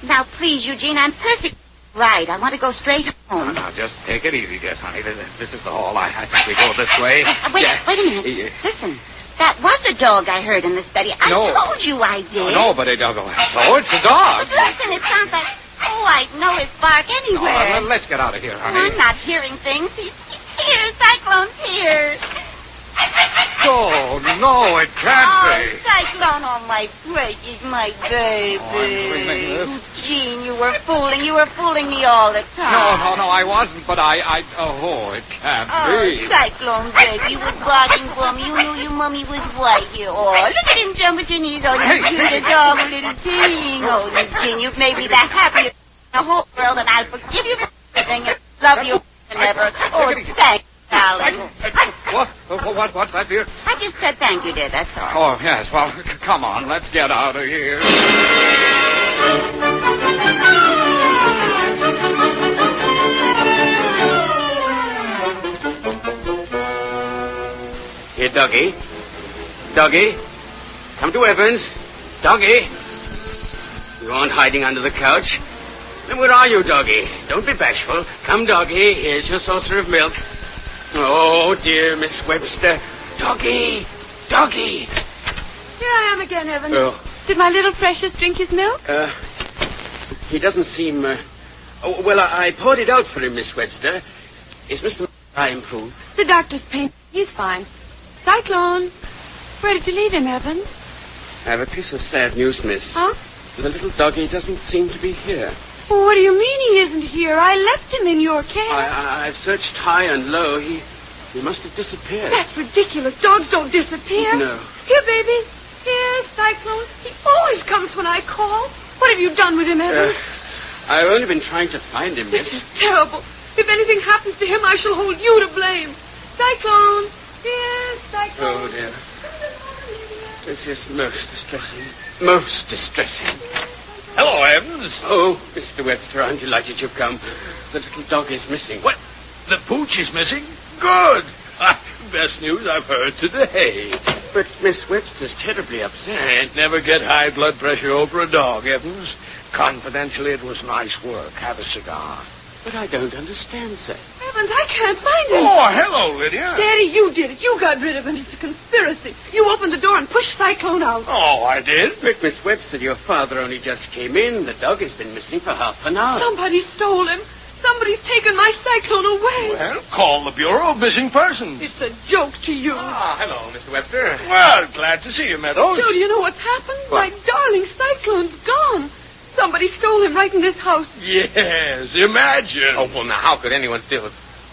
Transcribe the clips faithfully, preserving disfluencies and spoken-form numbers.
Now, please, Eugene, I'm perfectly right. I want to go straight home. Now, now, just take it easy, Jess, honey. This, this is the hall. I, I think we go this way. Uh, wait, yeah. wait a minute. Yeah. Listen, that was a dog I heard in the study. I No. told you I did. No, but it doesn't. So it's a dog. But listen, it sounds like... Oh, I know his bark anywhere. Oh, let's get out of here, honey. I'm not hearing things. He's, he's here. Cyclone's here. Oh, no, it can't oh, be. Cyclone, oh, my precious, my baby. Oh, I'm dreaming this. Eugene, you were fooling. You were fooling me all the No, time. no, no, I wasn't, but I, I, oh, it can't Oh, be. Cyclone, baby, you was barking for me. You knew your mommy was right here. Oh, look at him jump at your knees. Oh, you Hey, cute hey, dog, little thing. Oh, Eugene, you've made me the happiest in the whole world, and I'll forgive you for everything and love you forever. Oh, thanks, darling. What? What? what? What's that, dear? I just said thank you, dear, that's all. Oh, yes. Well, c- come on. Let's get out of here. Here, Doggy. Doggy. Come to Evans. Doggy. You aren't hiding under the couch. Then where are you, Doggy? Don't be bashful. Come, Doggy. Here's your saucer of milk. Oh, dear, Miss Webster. Doggy. Doggy. Here I am again, Evans. Oh. Did my little precious drink his milk? Uh, he doesn't seem... Uh... Oh, well, I, I poured it out for him, Miss Webster. Is Mister I improved? The doctor's pain. He's fine. Cyclone. Where did you leave him, Evans? I have a piece of sad news, miss. Huh? The little doggy doesn't seem to be here. Well, what do you mean he isn't here? I left him in your care. I, I, I've searched high and low. He he must have disappeared. That's ridiculous. Dogs don't disappear. No. Here, baby. Here, Cyclone. He always comes when I call. What have you done with him, Evans? Uh, I've only been trying to find him, This miss. is terrible. If anything happens to him, I shall hold you to blame. Cyclone. Here, Cyclone. Oh, dear. This is most distressing. Most distressing. Hello, Evans. Oh, Mister Webster, I'm delighted you've come. The little dog is missing. What? The pooch is missing? Good. Ah, best news I've heard today. But Miss Webster's terribly upset. Can't never get high blood pressure over a dog, Evans. Confidentially, it was nice work. Have a cigar. But I don't understand, sir. Evans, I can't find him. Oh, hello, Lydia. Daddy, you did it. You got rid of him. It's a conspiracy. You opened the door and pushed Cyclone out. Oh, I did? But Miss Webster, your father only just came in. The dog has been missing for half an hour. Somebody stole him. Somebody's taken my Cyclone away. Well, call the Bureau of Missing Persons. It's a joke to you. Ah, hello, Mister Webster. Well, glad to see you, Meadows. Joe, do you know what's happened? What? My darling Cyclone's gone. Somebody stole him right in this house. Yes, imagine. Oh, well, now, how could anyone steal it?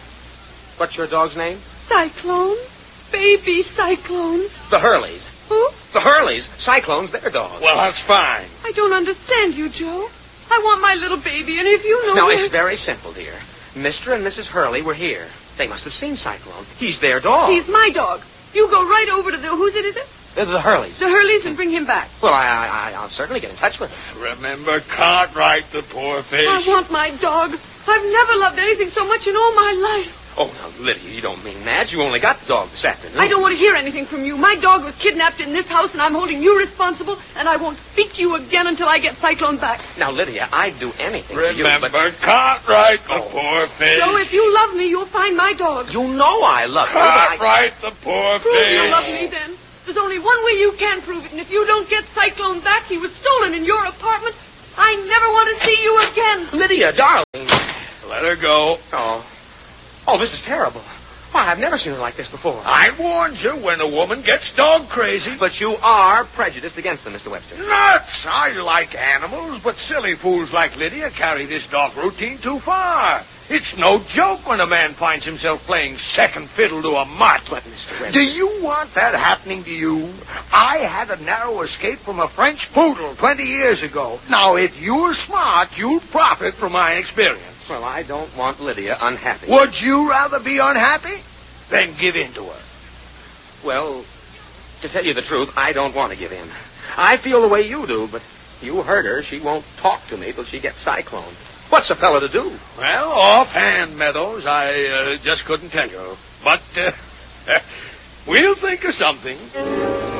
What's your dog's name? Cyclone? Baby Cyclone. The Hurleys. Who? The Hurleys. Cyclone's their dog. Well, that's fine. I don't understand you, Joe. I want my little baby, and if you know... No, where- it's very simple, dear. Mister and Missus Hurley were here. They must have seen Cyclone. He's their dog. He's my dog. You go right over to the... Who's it, is it? The, the Hurleys. The Hurleys and bring him back. Well, I, I, I'll certainly get in touch with him. Remember Cartwright, the poor fish. I want my dog. I've never loved anything so much in all my life. Oh, now, Lydia, you don't mean that. You only got the dog this afternoon. I don't want to hear anything from you. My dog was kidnapped in this house, and I'm holding you responsible, and I won't speak to you again until I get Cyclone back. Now, Lydia, I'd do anything for you, Remember but... Cartwright, the Oh. poor fish. So if you love me, you'll find my dog. You know I love you, but I... Cartwright, the poor Prove fish. you love me, then. There's only one way you can prove it, and if you don't get Cyclone back, he was stolen in your apartment. I never want to see you again. Lydia, darling. Let her go. Oh. Oh, this is terrible. Why, I've never seen her like this before. I warned you when a woman gets dog crazy. But you are prejudiced against them, Mister Webster. Nuts! I like animals, but silly fools like Lydia carry this dog routine too far. It's no joke when a man finds himself playing second fiddle to a mutt. But, Mister Webster... Do you want that happening to you? I had a narrow escape from a French poodle twenty years ago. Now, if you're smart, you'll profit from my experience. Well, I don't want Lydia unhappy. Would you rather be unhappy? Then give in to her. Well, to tell you the truth, I don't want to give in. I feel the way you do, but you heard her. She won't talk to me till she gets Cyclone. What's a fella to do? Well, offhand, Meadows, I uh, just couldn't tell you. But uh, we'll think of something.